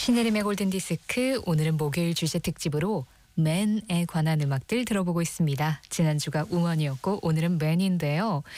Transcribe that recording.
신혜림의 골든디스크, 오늘은 목요일 주제 특집으로 맨에 관한 음악들 들어보고 있습니다. 지난주가 우먼이었고 오늘은 맨인데요.